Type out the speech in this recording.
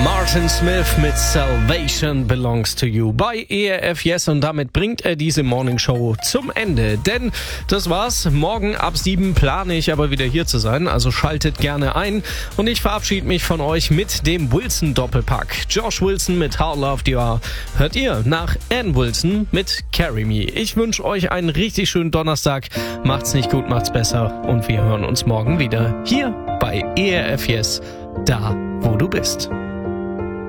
Martin Smith mit Salvation Belongs to You bei ERF Yes, und damit bringt er diese Morning Show zum Ende. Denn das war's. Morgen ab 7 plane ich aber wieder hier zu sein, also schaltet gerne ein. Und ich verabschiede mich von euch mit dem Wilson-Doppelpack. Josh Wilson mit How Loved You Are hört ihr nach Ann Wilson mit Carry Me. Ich wünsche euch einen richtig schönen Donnerstag. Macht's nicht gut, macht's besser. Und wir hören uns morgen wieder hier bei ERF Yes, da wo du bist.